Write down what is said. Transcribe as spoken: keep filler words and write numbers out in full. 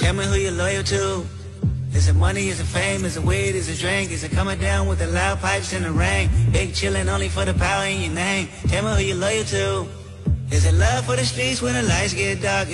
Tell me who you're loyal to. Is it money, is it fame, is it weed, is it drink? Is it coming down with the loud pipes in the rain? Big chillin' only for the power in your name. Tell me who you're loyal to. Is it love for the streets when the lights get dark?